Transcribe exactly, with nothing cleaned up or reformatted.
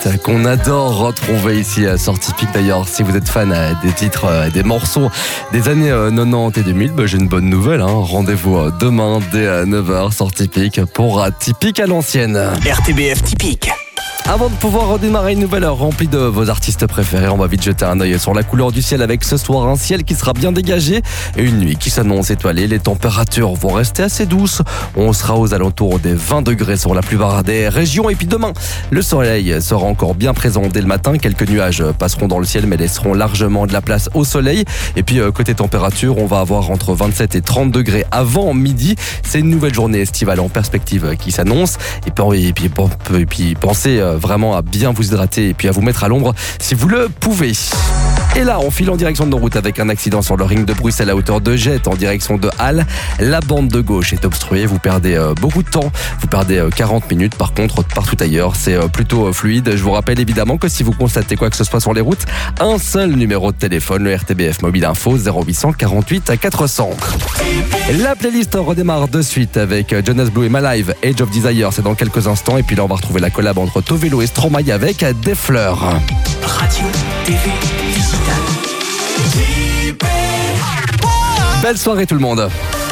hits qu'on adore retrouver ici à Sortie Pic. D'ailleurs, si vous êtes fan des titres, des morceaux des années quatre-vingt-dix et deux mille, bah, j'ai une bonne nouvelle. Hein. Rendez-vous demain dès neuf heures, Sortie Pic pour Typique à l'ancienne. R T B F Typique. Avant de pouvoir redémarrer une nouvelle heure remplie de vos artistes préférés, on va vite jeter un œil sur la couleur du ciel avec ce soir un ciel qui sera bien dégagé et une nuit qui s'annonce étoilée. Les températures vont rester assez douces. On sera aux alentours des vingt degrés sur la plupart des régions. Et puis demain, le soleil sera encore bien présent dès le matin. Quelques nuages passeront dans le ciel mais laisseront largement de la place au soleil. Et puis côté température, on va avoir entre vingt-sept et trente degrés avant midi. C'est une nouvelle journée estivale en perspective qui s'annonce. Et puis, et puis, et puis pensez vraiment à bien vous hydrater et puis à vous mettre à l'ombre si vous le pouvez. Et là, on file en direction de nos routes avec un accident sur le ring de Bruxelles à hauteur de Jette en direction de Halle. La bande de gauche est obstruée, vous perdez euh, beaucoup de temps, vous perdez euh, quarante minutes. Par contre, partout ailleurs, c'est euh, plutôt euh, fluide. Je vous rappelle évidemment que si vous constatez quoi que ce soit sur les routes, un seul numéro de téléphone, le R T B F Mobile Info zéro huit cent quarante-huit à quatre cents. La playlist redémarre de suite avec Jonas Blue et My Live, Age of Desire, c'est dans quelques instants. Et puis là, on va retrouver la collab entre Tovelo et Stromae avec Des Fleurs. Radio, T V, digital. Belle soirée tout le monde.